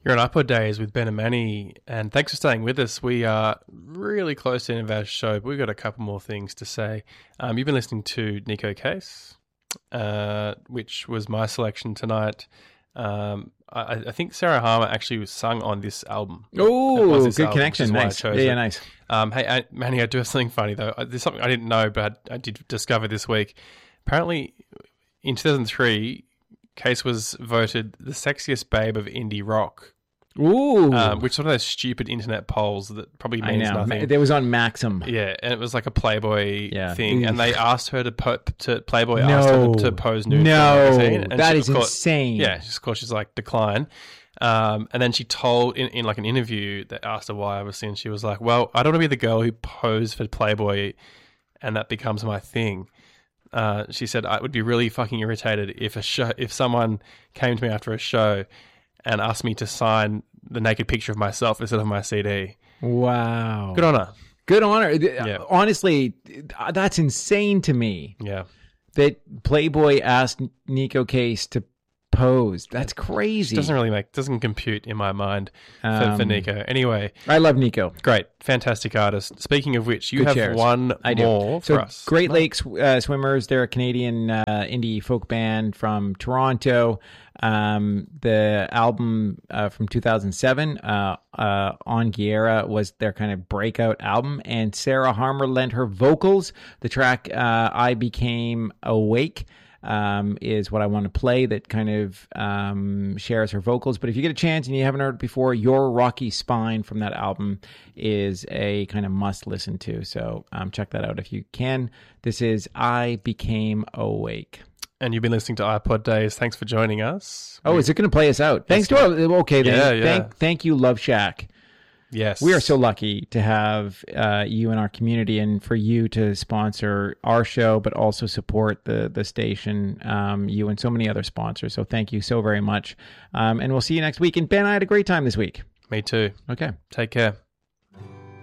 You're on iPod Days with Ben and Manny, and thanks for staying with us. We are really close to the end of our show, but we've got a couple more things to say. You've been listening to Nico Case, which was my selection tonight. I think Sarah Harmer actually was sung on this album. Oh, good connection. Nice. Yeah, nice. Hey, Manny, I do have something funny, though. There's something I didn't know, but I did discover this week. Apparently, in 2003, Case was voted the sexiest babe of indie rock. Ooh. Which sort of those stupid internet polls that probably means nothing. It was on Maxim. Yeah, and it was like a Playboy thing, and they asked her to Playboy asked her to pose nude for the magazine. And that is insane. Yeah, of course she's like, decline. And then she told, in like an interview, that asked her why, obviously, and she was like, well, I don't want to be the girl who posed for Playboy and that becomes my thing. She said, I would be really fucking irritated if someone came to me after a show and asked me to sign the naked picture of myself instead of my CD. Wow. Good on her. Good on her. Yeah. Honestly, that's insane to me. Yeah. That Playboy asked Nico Case to pose. That's crazy. Doesn't compute in my mind for Nico. Anyway. I love Nico. Great. Fantastic artist. Speaking of which, you have one more for us. Great Lakes Swimmers, they're a Canadian indie folk band from Toronto. The album from 2007, On Guerra, was their kind of breakout album, and Sarah Harmer lent her vocals. The track I Became Awake is what I want to play, that kind of shares her vocals. But if you get a chance and you haven't heard it before, Your Rocky Spine from that album is a kind of must listen to. So check that out if you can. This is I Became Awake. And you've been listening to iPod Days. Thanks for joining us. Oh, is it going to play us out? Thanks to okay then. Yeah. Thank you, Love Shack. Yes. We are so lucky to have you in our community, and for you to sponsor our show, but also support the station, you and so many other sponsors. So thank you so very much. And we'll see you next week. And Ben, I had a great time this week. Me too. Okay. Take care.